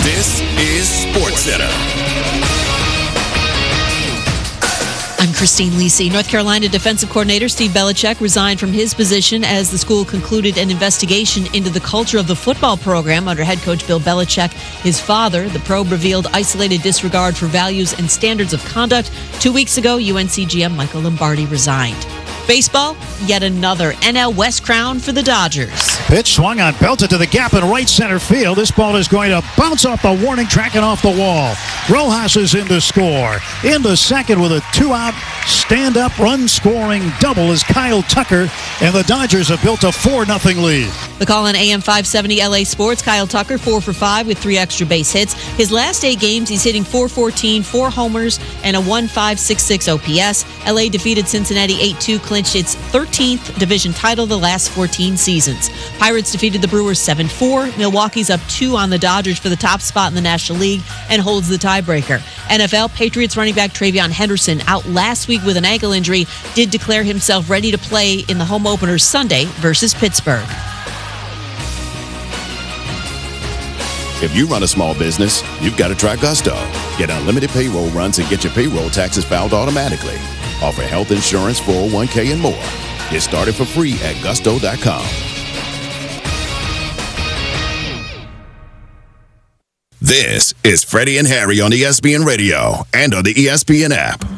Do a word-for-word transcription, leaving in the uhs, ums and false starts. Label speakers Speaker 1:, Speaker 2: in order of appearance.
Speaker 1: This is SportsCenter.
Speaker 2: I'm Christine Lisi. North Carolina defensive coordinator Steve Belichick resigned from his position as the school concluded an investigation into the culture of the football program under head coach Bill Belichick. His father, the probe revealed isolated disregard for values and standards of conduct. Two weeks ago, U N C G M Michael Lombardi resigned. Baseball, yet another N L West crown for the Dodgers.
Speaker 3: Pitch swung on, belted to the gap in right center field. This ball is going to bounce off the warning track and off the wall. Rojas is in to score. In the second with a two-out stand-up run-scoring double is Kyle Tucker, and the Dodgers have built a four nothing lead.
Speaker 2: The call on A M five seventy L A Sports, Kyle Tucker, four for five with three extra base hits. His last eight games, he's hitting four fourteen, four homers, and a one point five six six O P S. L A defeated Cincinnati eight two, clinched its thirteenth division title the last fourteen seasons. Pirates defeated the Brewers seven four. Milwaukee's up two on the Dodgers for the top spot in the National League and holds the tiebreaker. N F L, Patriots running back Travion Henderson, out last week with an ankle injury, did declare himself ready to play in the home opener Sunday versus Pittsburgh.
Speaker 1: If you run a small business, you've got to try Gusto. Get unlimited payroll runs and get your payroll taxes filed automatically. Offer health insurance, four oh one k, and more. Get started for free at gusto dot com. This is Freddie and Harry on E S P N Radio and on the E S P N app.